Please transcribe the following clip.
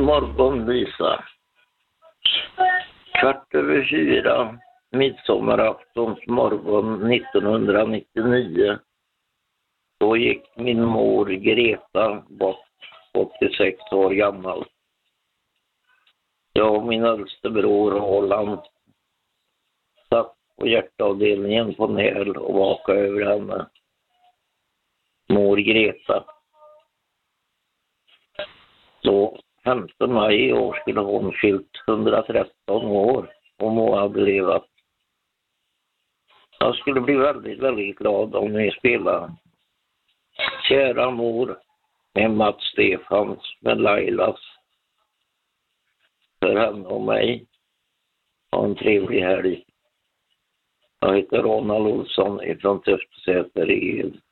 Morgonvisa. 4:15, midsommaraftons morgon 1999. Då gick min mor Greta bort, 86 år gammal. Jag och min äldste bror Roland satt på hjärtavdelningen på Näl och vakade över henne. Mor Greta. Så 5 maj i år skulle hon fyllt 113 år om hon hade levat. Jag skulle bli väldigt, väldigt glad om ni spelar Kära mor med Mats Stefans, med Lailas. För henne och mig. Ha en trevlig helg. Jag heter Ronald Olsson ifrån Töftsäter i